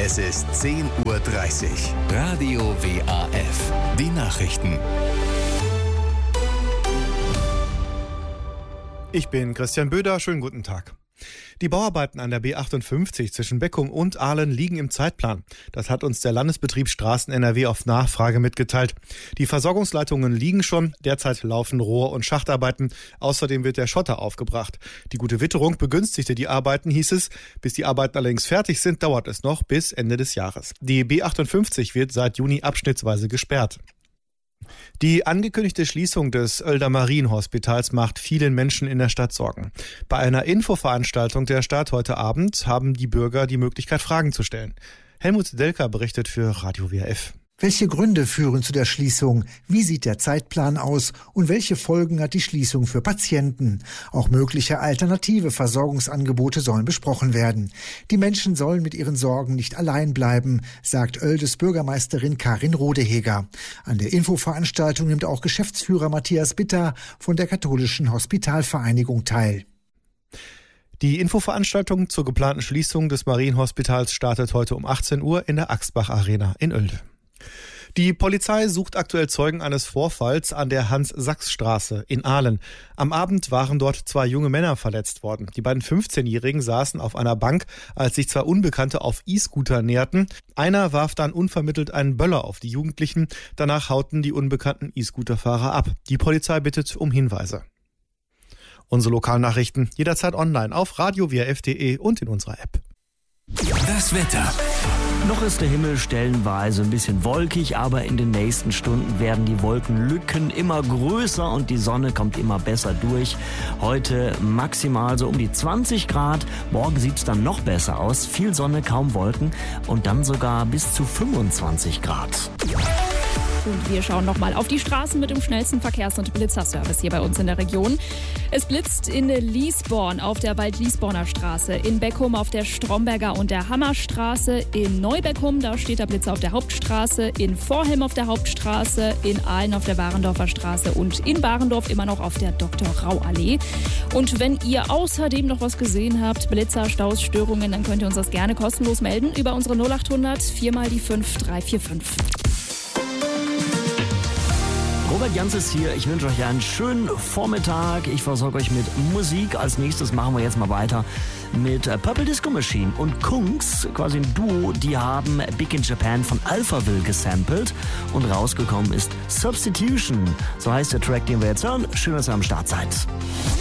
Es ist 10:30 Uhr. Radio WAF. Die Nachrichten. Ich bin Christian Böder. Schönen guten Tag. Die Bauarbeiten an der B58 zwischen Beckum und Ahlen liegen im Zeitplan. Das hat uns der Landesbetrieb Straßen NRW auf Nachfrage mitgeteilt. Die Versorgungsleitungen liegen schon. Derzeit laufen Rohr- und Schachtarbeiten. Außerdem wird der Schotter aufgebracht. Die gute Witterung begünstigte die Arbeiten, hieß es. Bis die Arbeiten allerdings fertig sind, dauert es noch bis Ende des Jahres. Die B58 wird seit Juni abschnittsweise gesperrt. Die angekündigte Schließung des Oelder Marienhospitals macht vielen Menschen in der Stadt Sorgen. Bei einer Infoveranstaltung der Stadt heute Abend haben die Bürger die Möglichkeit, Fragen zu stellen. Helmut Delker berichtet für Radio WAF. Welche Gründe führen zu der Schließung? Wie sieht der Zeitplan aus? Und welche Folgen hat die Schließung für Patienten? Auch mögliche alternative Versorgungsangebote sollen besprochen werden. Die Menschen sollen mit ihren Sorgen nicht allein bleiben, sagt Oeldes Bürgermeisterin Karin Rodeheger. An der Infoveranstaltung nimmt auch Geschäftsführer Matthias Bitter von der Katholischen Hospitalvereinigung teil. Die Infoveranstaltung zur geplanten Schließung des Marienhospitals startet heute um 18 Uhr in der Axbach Arena in Oelde. Die Polizei sucht aktuell Zeugen eines Vorfalls an der Hans-Sachs-Straße in Ahlen. Am Abend waren dort 2 junge Männer verletzt worden. Die beiden 15-Jährigen saßen auf einer Bank, als sich 2 Unbekannte auf E-Scooter näherten. Einer warf dann unvermittelt einen Böller auf die Jugendlichen. Danach hauten die unbekannten E-Scooter-Fahrer ab. Die Polizei bittet um Hinweise. Unsere Lokalnachrichten jederzeit online auf radiowaf.de und in unserer App. Das Wetter. Noch ist der Himmel stellenweise ein bisschen wolkig, aber in den nächsten Stunden werden die Wolkenlücken immer größer und die Sonne kommt immer besser durch. Heute maximal so um die 20 Grad, morgen sieht es dann noch besser aus, viel Sonne, kaum Wolken und dann sogar bis zu 25 Grad. Und wir schauen nochmal auf die Straßen mit dem schnellsten Verkehrs- und Blitzerservice hier bei uns in der Region. Es blitzt in Liesborn auf der Wald-Liesborner Straße, in Beckum auf der Stromberger und der Hammerstraße, in Neubeckum, da steht der Blitzer auf der Hauptstraße, in Vorhelm auf der Hauptstraße, in Ahlen auf der Warendorfer Straße und in Warendorf immer noch auf der Dr.-Rau-Allee. Und wenn ihr außerdem noch was gesehen habt, Blitzer, Staus, Störungen, dann könnt ihr uns das gerne kostenlos melden über unsere 0800 4 mal die 5 345. Robert Jans ist hier. Ich wünsche euch einen schönen Vormittag. Ich versorge euch mit Musik. Als nächstes machen wir jetzt mal weiter mit Purple Disco Machine und Kungs, quasi ein Duo. Die haben Big in Japan von Alphaville gesampelt und rausgekommen ist Substitution. So heißt der Track, den wir jetzt hören. Schön, dass ihr am Start seid.